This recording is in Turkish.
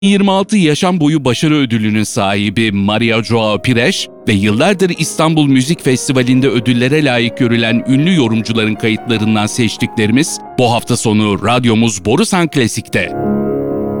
26 Yaşam Boyu Başarı Ödülü'nün sahibi Maria Joao Pires ve yıllardır İstanbul Müzik Festivali'nde ödüllere layık görülen ünlü yorumcuların kayıtlarından seçtiklerimiz bu hafta sonu radyomuz Borusan Klasik'te.